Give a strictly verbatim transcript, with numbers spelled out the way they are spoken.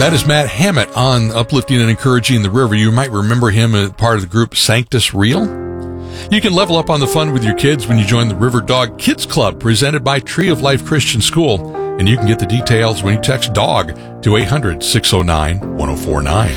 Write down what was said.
That is Matt Hammett on Uplifting and Encouraging the River. You might remember him as part of the group Sanctus Real. You can level up on the fun with your kids when you join the River Dog Kids Club presented by Tree of Life Christian School. And you can get the details when you text DOG to eight hundred, six oh nine, one oh four nine.